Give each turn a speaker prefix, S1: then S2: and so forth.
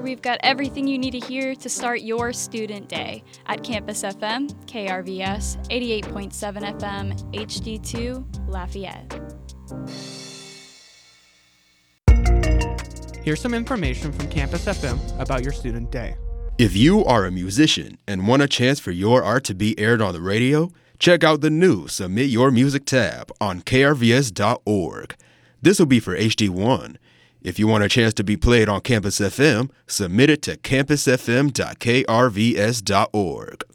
S1: we've got everything you need to hear to start your student day at Campus FM, KRVS, 88.7 FM, HD2, Lafayette.
S2: Here's some information from Campus FM about your student day.
S3: If you are a musician and want a chance for your art to be aired on the radio, check out the new Submit Your Music tab on krvs.org. This will be for HD1. If you want a chance to be played on Campus FM, submit it to campusfm.krvs.org.